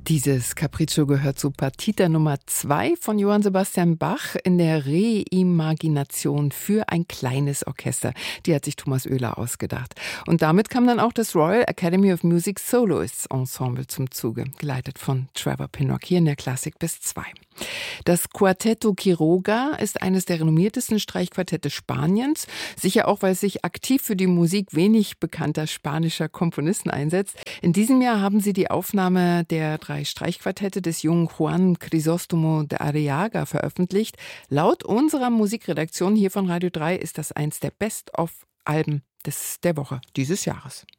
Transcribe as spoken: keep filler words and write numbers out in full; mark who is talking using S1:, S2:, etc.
S1: Dieses Capriccio gehört zu Partita Nummer zwei von Johann Sebastian Bach in der Reimagination für ein kleines Orchester. Die hat sich Thomas Oehler ausgedacht. Und damit kam dann auch das Royal Academy of Music Soloists Ensemble zum Zuge, geleitet von Trevor Pinnock hier in der Klassik bis zwei. Das Quartetto Quiroga ist eines der renommiertesten Streichquartette Spaniens, sicher auch, weil es sich aktiv für die Musik wenig bekannter spanischer Komponisten einsetzt. In diesem Jahr haben sie die Aufnahme der drei Streichquartette des jungen Juan Crisóstomo de Arriaga veröffentlicht. Laut unserer Musikredaktion hier von Radio drei ist das eins der Best-of-Alben des der Woche dieses Jahres.